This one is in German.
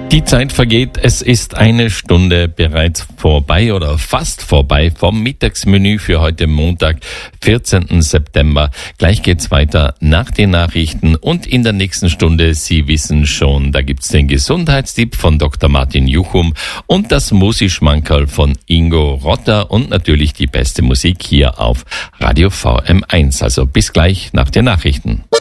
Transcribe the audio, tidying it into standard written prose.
Die Zeit vergeht, es ist eine Stunde bereits vorbei oder fast vorbei vom Mittagsmenü für heute Montag, 14. September. Gleich geht's weiter nach den Nachrichten und in der nächsten Stunde, Sie wissen schon, da gibt's den Gesundheitstipp von Dr. Martin Juchum und das Musi-Schmankerl von Ingo Rotter und natürlich die beste Musik hier auf Radio VM1. Also bis gleich nach den Nachrichten.